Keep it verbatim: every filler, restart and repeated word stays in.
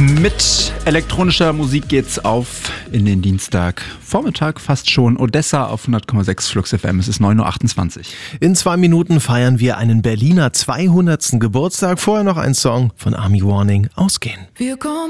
Mit elektronischer Musik geht's auf in den Dienstagvormittag fast schon. Odessa auf hundert Komma sechs Flux F M. Es ist neun Uhr achtundzwanzig. In zwei Minuten feiern wir einen Berliner zweihundertsten Geburtstag. Vorher noch ein Song von Army Warning, Ausgehen. Wir kommen